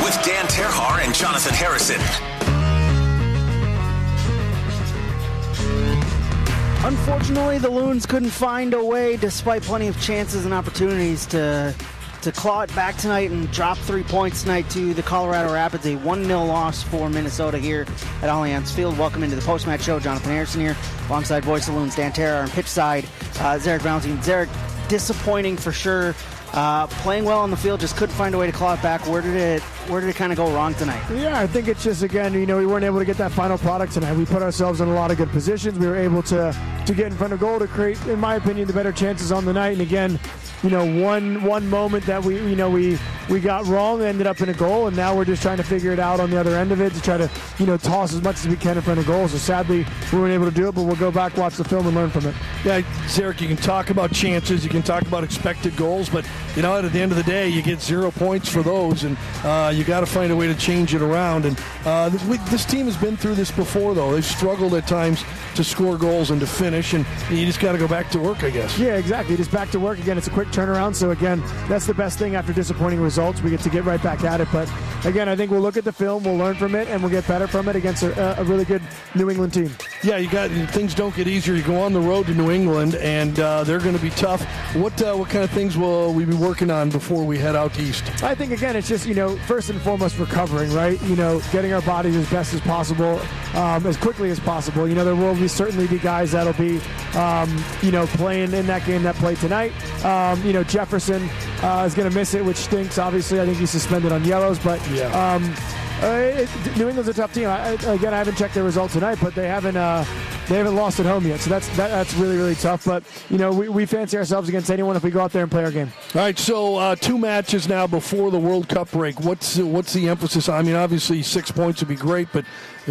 with Dan Terhar and Jonathan Harrison. Unfortunately, the Loons couldn't find a way, despite plenty of chances and opportunities, to claw it back tonight and drop 3 points tonight to the Colorado Rapids. A 1-0 loss for Minnesota here at Allianz Field. Welcome into the post-match show. Jonathan Harrison here, alongside voice of Loons Dan Terhar, and pitch side Zarek Valentine. Zarek, disappointing for sure. Playing well on the field, just couldn't find a way to claw it back. Where did it kind of go wrong tonight? Yeah, I think it's just, again, we weren't able to get that final product tonight. We put ourselves in a lot of good positions. We were able to get in front of goal to create, in my opinion, the better chances on the night. And again, one moment that we got wrong ended up in a goal, and now we're just trying to figure it out on the other end of it to try to toss as much as we can in front of goals. So sadly, we weren't able to do it, but we'll go back, watch the film, and learn from it. Yeah, Zarek, you can talk about chances, you can talk about expected goals, but at the end of the day, you get 0 points for those, and you got to find a way to change it around. And this team has been through this before, though. They've struggled at times to score goals and to finish, and you just got to go back to work, I guess. Yeah, exactly. Just back to work. Again, it's a quick turnaround, so again, that's the best thing after disappointing results. We get right back at it. But again, I think we'll look at the film, we'll learn from it, and we'll get better from it against a really good New England team. Yeah, things don't get easier. You go on the road to New England, and they're going to be tough. What kind of things will we be working on before we head out east? I think, again, it's just, first and foremost recovering, right? Getting our bodies as best as possible, as quickly as possible. There will certainly be guys that'll be, playing in that game that played tonight. Jefferson is going to miss it, which stinks. Obviously, I think he's suspended on yellows, but New England's a tough team. I haven't checked their results tonight, but they haven't lost at home yet, so that's really, really tough. But we fancy ourselves against anyone if we go out there and play our game. All right, so 2 matches now before the World Cup break. What's the emphasis? I mean, obviously 6 points would be great, but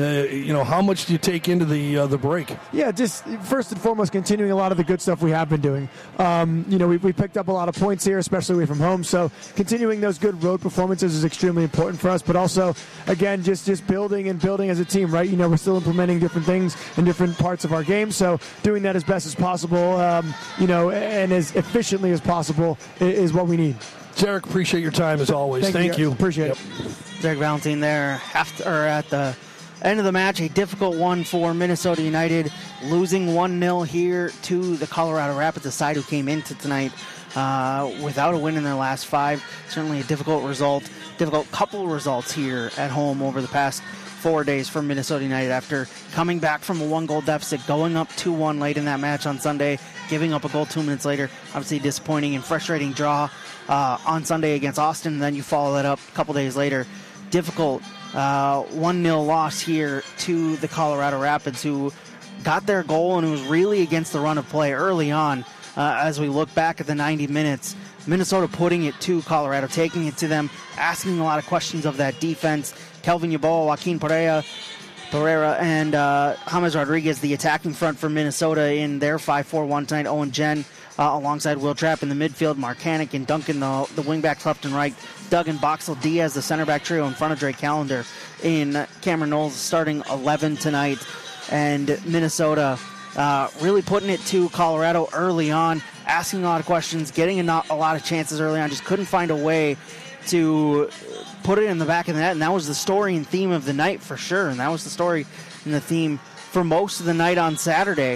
how much do you take into the break? Yeah, just first and foremost, continuing a lot of the good stuff we have been doing. We picked up a lot of points here, especially away from home. So continuing those good road performances is extremely important for us. But also, again, just building as a team, right? We're still implementing different things in different parts of our game. So doing that as best as possible, and as efficiently as possible is what we need. Zarek, appreciate your time as always. Thank you. Appreciate it. Zarek Valentine there at the end of the match, a difficult one for Minnesota United, losing 1-0 here to the Colorado Rapids, a side who came into tonight without a win in their last 5. Certainly a difficult couple results here at home over the past 4 days for Minnesota United after coming back from a 1-goal deficit, going up 2-1 late in that match on Sunday, giving up a goal 2 minutes later. Obviously disappointing and frustrating draw on Sunday against Austin, and then you follow that up a couple days later. Difficult 1-0 loss here to the Colorado Rapids, who got their goal, and it was really against the run of play early on. As we look back at the 90 minutes, Minnesota putting it to Colorado, taking it to them, asking a lot of questions of that defense. Kelvin Yeboah, Joaquin Pereira, and James Rodriguez, the attacking front for Minnesota in their 5-4-1 tonight. Owen Jen alongside Will Trapp in the midfield, Mark Hannick and Duncan, the wingbacks left and right. Doug and Boxall Diaz, the center back trio in front of Drake Callender in Cameron Knowles starting 11 tonight. And Minnesota really putting it to Colorado early on, asking a lot of questions, getting a lot of chances early on, just couldn't find a way to put it in the back of the net. And that was the story and theme of the night for sure. And that was the story and the theme for most of the night on Sunday,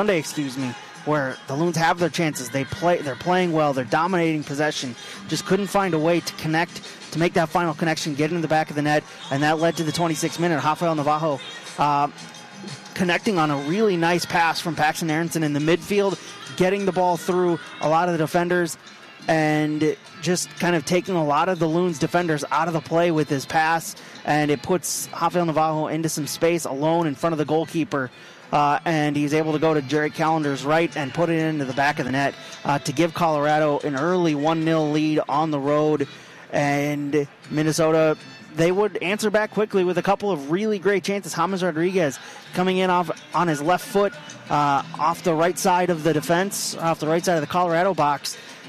where the Loons have their chances. They're playing well. They're dominating possession. Just couldn't find a way to connect, to make that final connection, get into the back of the net, and that led to the 26th minute. Rafael Navajo connecting on a really nice pass from Paxton Aronson in the midfield, getting the ball through a lot of the defenders, and just kind of taking a lot of the Loons defenders out of the play with his pass, and it puts Rafael Navajo into some space alone in front of the goalkeeper. And he's able to go to Drake Callender's right and put it into the back of the net to give Colorado an early 1-0 lead on the road. And Minnesota, they would answer back quickly with a couple of really great chances. James Rodriguez coming in on his left foot off the right side of the defense, off the right side of the Colorado box,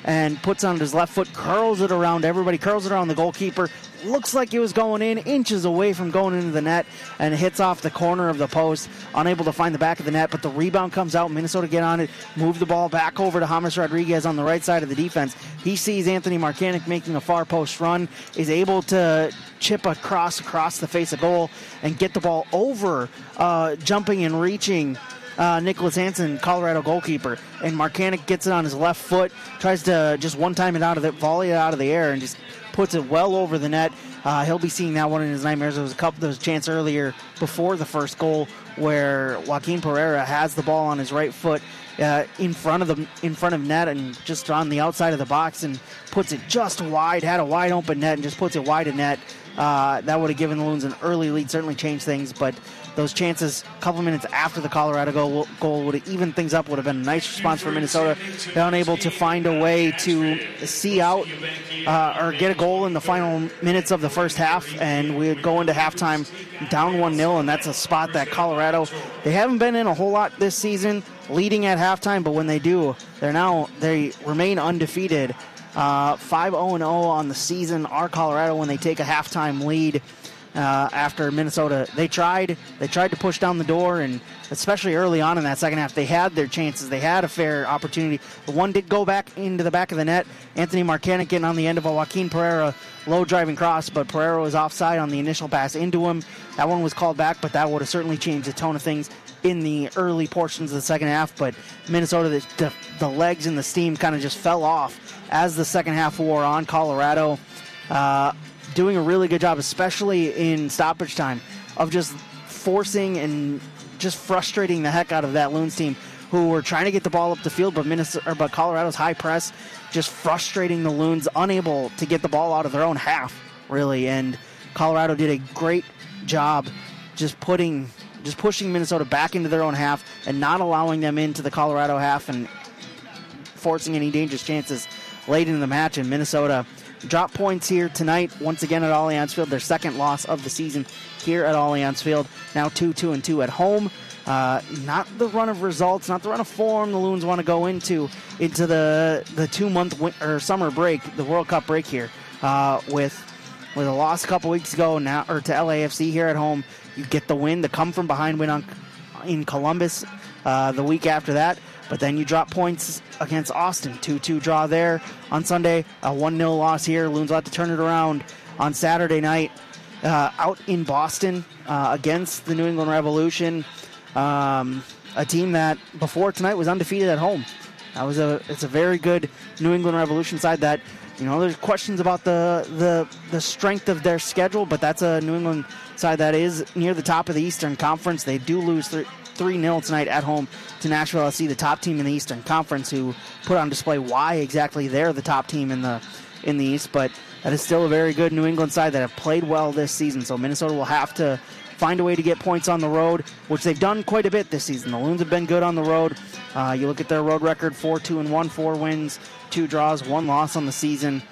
and puts on his left foot, curls it around everybody, curls it around the goalkeeper. Looks like it was going in, inches away from going into the net, and hits off the corner of the post, unable to find the back of the net, but the rebound comes out. Minnesota get on it, move the ball back over to James Rodriguez on the right side of the defense. He sees Anthony Markanek making a far post run, is able to chip across the face of goal and get the ball over, jumping and reaching Nicholas Hansen, Colorado goalkeeper, and Markanek gets it on his left foot, tries to just one-time it out of it, volley it out of the air, and just puts it well over the net. He'll be seeing that one in his nightmares. There was a chance earlier before the first goal where Joaquin Pereira has the ball on his right foot in front of net and just on the outside of the box and puts it just wide. Had a wide open net and just puts it wide of net. That would have given the Loons an early lead, certainly changed things, but those chances a couple minutes after the Colorado goal would have evened things up, would have been a nice response for Minnesota. They're unable to find a way to see out or get a goal in the final minutes of the first half, and we would go into halftime down 1-0, and that's a spot that Colorado, they haven't been in a whole lot this season, leading at halftime, but when they do, they remain undefeated. 5-0-0 on the season are Colorado when they take a halftime lead. After Minnesota, they tried to push down the door, and especially early on in that second half, they had their chances. They had a fair opportunity. The one did go back into the back of the net. Anthony Markanek getting on the end of a Joaquin Pereira low driving cross, but Pereira was offside on the initial pass into him. That one was called back, but that would have certainly changed the tone of things in the early portions of the second half. But Minnesota, the legs and the steam kind of just fell off as the second half wore on. Colorado doing a really good job, especially in stoppage time, of just forcing and just frustrating the heck out of that Loons team, who were trying to get the ball up the field, but Colorado's high press just frustrating the Loons, unable to get the ball out of their own half, really. And Colorado did a great job just pushing Minnesota back into their own half and not allowing them into the Colorado half and forcing any dangerous chances late in the match. And Minnesota drop points here tonight, once again at Allianz Field, their second loss of the season here at Allianz Field. Now 2-2-2 at home. Not the run of results, not the run of form the Loons want to go into the 2-month summer break, the World Cup break here, with a loss a couple weeks ago now, or to LAFC here at home. You get the win, the come from behind win in Columbus the week after that. But then you drop points against Austin. 2-2 draw there on Sunday. A 1-0 loss here. Loons will have to turn it around on Saturday night out in Boston against the New England Revolution, a team that before tonight was undefeated at home. It's a very good New England Revolution side that, there's questions about the strength of their schedule, but that's a New England side that is near the top of the Eastern Conference. They do lose 3-0 tonight at home to Nashville SC, the top team in the Eastern Conference, who put on display why exactly they're the top team in the East. But that is still a very good New England side that have played well this season. So Minnesota will have to find a way to get points on the road, which they've done quite a bit this season. The Loons have been good on the road. You look at their road record: 4-2-1, 4 wins, 2 draws, 1 loss on the season.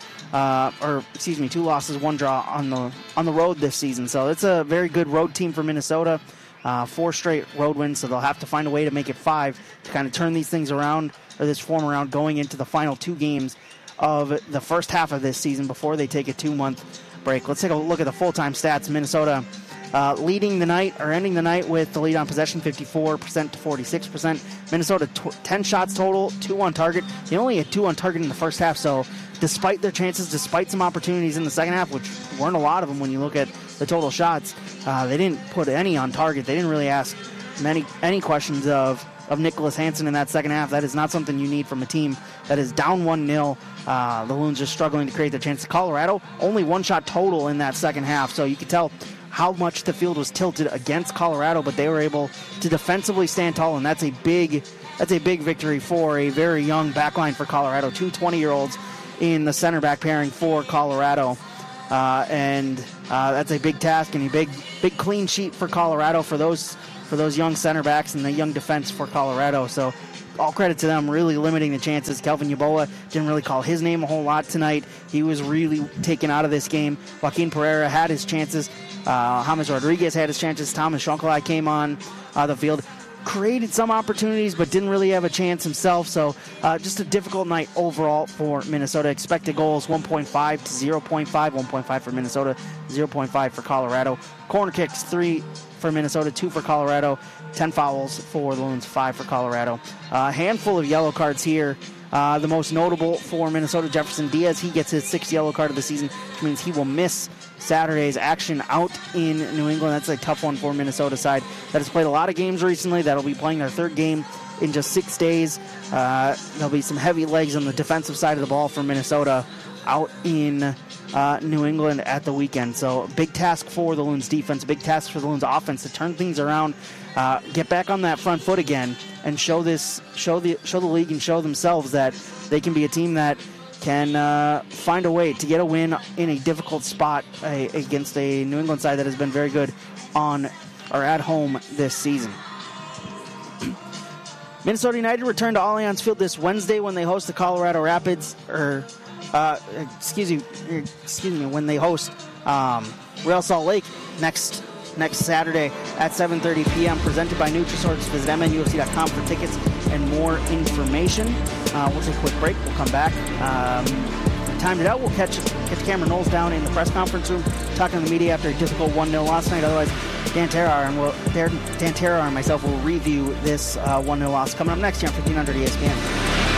2 losses, 1 draw on the road this season. So it's a very good road team for Minnesota. 4 straight road wins, so they'll have to find a way to make it 5 to kind of turn these things around, or this form around, going into the final 2 games of the first half of this season before they take a 2-month break. Let's take a look at the full-time stats. Minnesota leading the night, or ending the night with the lead on possession, 54% to 46%. Minnesota 10 shots total, 2 on target. They only had 2 on target in the first half, so despite their chances, despite some opportunities in the second half, which weren't a lot of them when you look at the total shots, they didn't put any on target. They didn't really ask any questions of Nicholas Hansen in that second half. That is not something you need from a team that is down 1-0. The Loons just struggling to create their chances. Colorado, only 1 shot total in that second half, so you could tell how much the field was tilted against Colorado, but they were able to defensively stand tall, and that's a big victory for a very young backline for Colorado. 2 20-year-olds in the center back pairing for Colorado. And that's a big task and a big clean sheet for Colorado for those young center backs and the young defense for Colorado. So all credit to them, really limiting the chances. Kelvin Yeboah didn't really call his name a whole lot tonight. He was really taken out of this game. Joaquin Pereira had his chances. James Rodriguez had his chances. Thomas Schonkelai came on the field. created some opportunities but didn't really have a chance himself. So just a difficult night overall for Minnesota. Expected goals 1.5 to 0.5. 1.5 for Minnesota, 0.5 for Colorado. Corner kicks 3 for Minnesota, 2 for Colorado. 10 fouls for the Loons, 5 for Colorado. A handful of yellow cards here. The most notable for Minnesota, Jefferson Diaz. He gets his 6th yellow card of the season, which means he will miss Saturday's action out in New England. That's a tough one for Minnesota side that has played a lot of games recently. That'll be playing their 3rd game in just 6 days. There'll be some heavy legs on the defensive side of the ball for Minnesota out in New England at the weekend. So big task for the Loons defense, big task for the Loons offense to turn things around, get back on that front foot again, and show the league and show themselves that they can be a team that can find a way to get a win in a difficult spot against a New England side that has been very good on or at home this season. Minnesota United return to Allianz Field this Wednesday when they host the Colorado Rapids, when they host Real Salt Lake next Saturday at 7:30 p.m. Presented by Nutrisource. Visit mnufc.com for tickets and more information. We'll take a quick break. We'll come back. Timed it out. We'll catch Cameron Knowles down in the press conference room talking to the media after a difficult 1-0 last night. Otherwise, Dan Terrar and myself will review this 1-0 loss coming up next year on 1500 ESPN.